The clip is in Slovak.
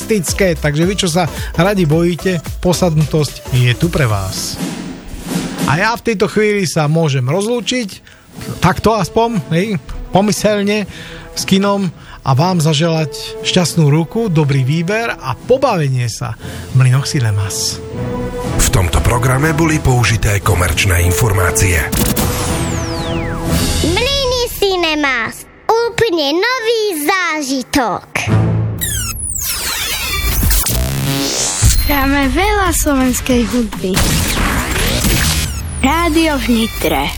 fantastické, takže vy, čo sa radi bojíte, posadnutosť je tu pre vás. A ja v tejto chvíli sa môžem rozlúčiť, takto aspoň, pomyselne, s kinom a vám zaželať šťastnú ruku, dobrý výber a pobavenie sa v mlynoch Cinemas. V tomto programe boli použité komerčné informácie. Mlyny Cinemas. Úplne nový zážitok. Hráme veľa slovenskej hudby. Rádio v Nitre.